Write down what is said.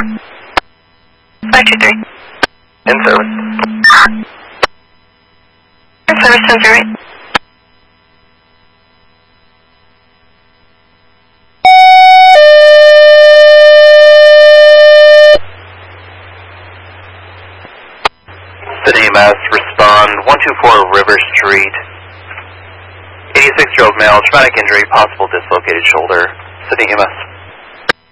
523. In service. In service, 10-8. City EMS, respond 124 River Street. 86-year-old male, traumatic injury, possible dislocated shoulder. City EMS.